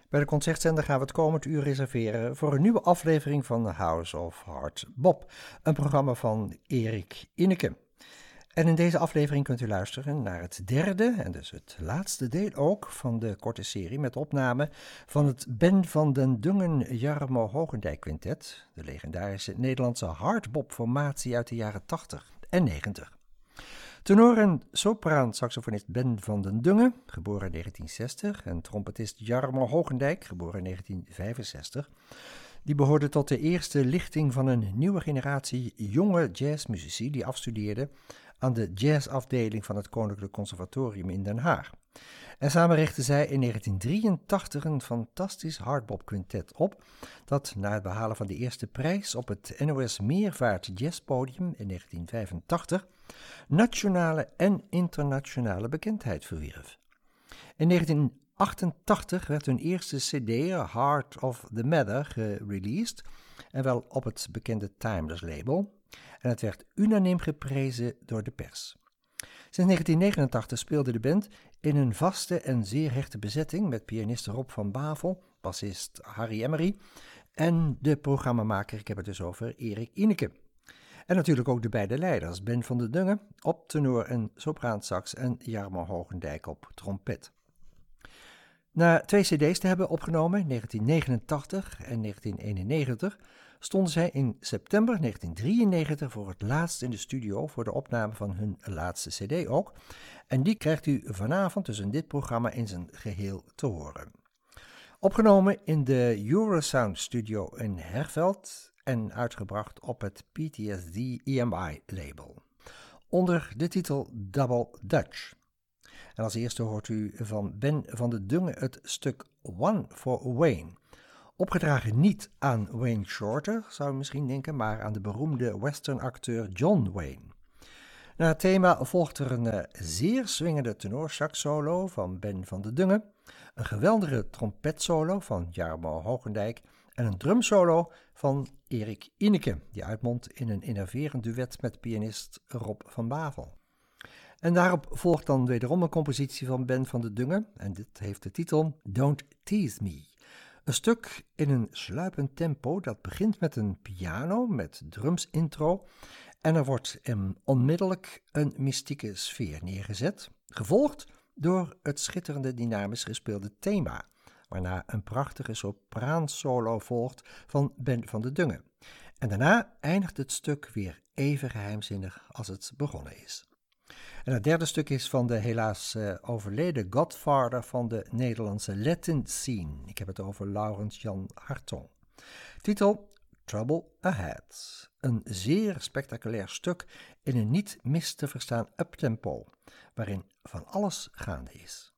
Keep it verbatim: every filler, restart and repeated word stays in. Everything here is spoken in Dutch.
Bij de Concertzender gaan we het komend uur reserveren voor een nieuwe aflevering van House of Hard Bop, een programma van Erik Inneke. En in deze aflevering kunt u luisteren naar het derde, en dus het laatste deel ook, van de korte serie met opname van het Ben van den Dungen Jarmo Hogendijk Quintet, de legendarische Nederlandse hardbop-formatie uit de jaren tachtig en negentig. Tenor en sopraan-saxofonist Ben van den Dungen, geboren in negentien zestig, en trompetist Jarmo Hogendijk, geboren in negentien vijfenzestig, die behoorden tot de eerste lichting van een nieuwe generatie jonge jazzmuzici die afstudeerden aan de jazzafdeling van het Koninklijk Conservatorium in Den Haag. En samen richtten zij in negentien drieëntachtig een fantastisch hardbop quintet op, dat na het behalen van de eerste prijs op het N O S Meervaart Jazzpodium in negentien vijfentachtig nationale en internationale bekendheid verwierf. In negentien achtentachtig werd hun eerste cd, Heart of the Matter, gereleased, en wel op het bekende Timeless label, en het werd unaniem geprezen door de pers. Sinds negentien negenentachtig speelde de band in een vaste en zeer hechte bezetting met pianist Rob van Bavel, bassist Harry Emery en de programmamaker, ik heb het dus over Erik Inneke. En natuurlijk ook de beide leiders, Ben van den Dungen op tenor en sopraansax en Jarmo Hogendijk op trompet. Na twee cd's te hebben opgenomen, negentien negenentachtig en negentien eenennegentig, stonden zij in september negentien drieënnegentig voor het laatst in de studio voor de opname van hun laatste cd ook. En die krijgt u vanavond dus in dit programma in zijn geheel te horen. Opgenomen in de Eurosound Studio in Herveld en uitgebracht op het P T S D E M I label, onder de titel Double Dutch. En als eerste hoort u van Ben van den Dungen het stuk One for Wayne. Opgedragen niet aan Wayne Shorter, zou u misschien denken, maar aan de beroemde westernacteur John Wayne. Na het thema volgt er een uh, zeer swingende tenorsax-solo van Ben van den Dungen, een geweldige trompetsolo van Jarmo Hogendijk en een drumsolo van Erik Inneke, die uitmondt in een innoverend duet met pianist Rob van Bavel. En daarop volgt dan wederom een compositie van Ben van den Dungen, en dit heeft de titel Don't Tease Me. Een stuk in een sluipend tempo dat begint met een piano met drums intro en er wordt um, onmiddellijk een mystieke sfeer neergezet, gevolgd door het schitterende dynamisch gespeelde thema, waarna een prachtige sopraansolo volgt van Ben van den Dungen. En daarna eindigt het stuk weer even geheimzinnig als het begonnen is. En het derde stuk is van de helaas uh, overleden godfather van de Nederlandse Latin scene. Ik heb het over Laurens Jan Hartong. Titel Trouble Ahead. Een zeer spectaculair stuk in een niet mis te verstaan uptempo, waarin van alles gaande is.